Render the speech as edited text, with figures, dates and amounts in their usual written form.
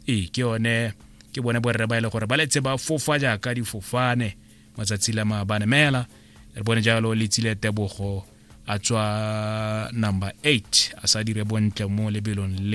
ke bone borre ba ile gore ba letse ba fofa jaaka difofane matsatsi la maabane mela re bone jalo le tsile Tebogo a tswa number 8 a sa dire bontle mo lebelong